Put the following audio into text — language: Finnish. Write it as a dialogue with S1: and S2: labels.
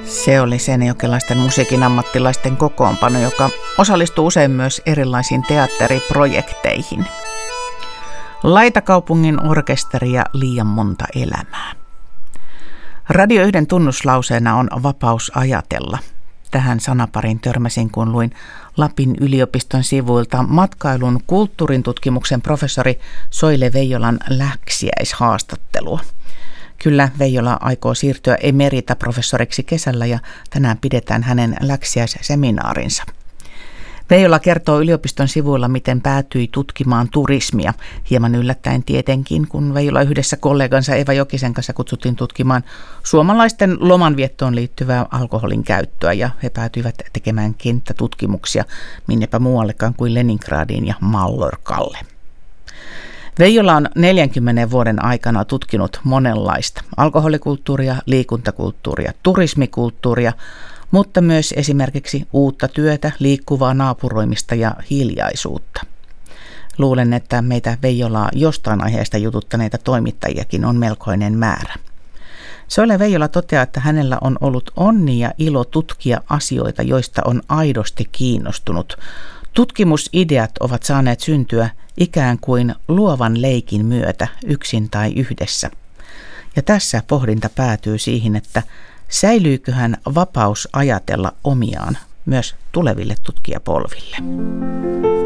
S1: Se oli seinäjokelaisten musiikin ammattilaisten kokoonpano, joka osallistuu usein myös erilaisiin teatteriprojekteihin. Laitakaupungin orkesteri ja liian monta elämää. Radio 1 tunnuslauseena on vapaus ajatella. Tähän sanaparin törmäsin, kun luin Lapin yliopiston sivuilta matkailun kulttuurin tutkimuksen professori Soile Veijolan läksiäishaastattelua. Kyllä Veijola aikoo siirtyä emeritaprofessoriksi kesällä ja tänään pidetään hänen läksiäisseminaarinsa. Veijola kertoo yliopiston sivuilla, miten päätyi tutkimaan turismia. Hieman yllättäen tietenkin, kun Veijola yhdessä kollegansa Eva Jokisen kanssa kutsuttiin tutkimaan suomalaisten lomanviettoon liittyvää alkoholin käyttöä. Ja he päätyivät tekemään kenttätutkimuksia minnepä muuallekaan kuin Leningradiin ja Mallorcalle. Veijola on 40 vuoden aikana tutkinut monenlaista alkoholikulttuuria, liikuntakulttuuria, turismikulttuuria, mutta myös esimerkiksi uutta työtä, liikkuvaa naapuroimista ja hiljaisuutta. Luulen, että meitä Veijolaa jostain aiheesta jututtaneita toimittajiakin on melkoinen määrä. Soile Veijola toteaa, että hänellä on ollut onni ja ilo tutkia asioita, joista on aidosti kiinnostunut. Tutkimusideat ovat saaneet syntyä ikään kuin luovan leikin myötä, yksin tai yhdessä. Ja tässä pohdinta päätyy siihen, että säilyyköhän vapaus ajatella omiaan myös tuleville tutkijapolville.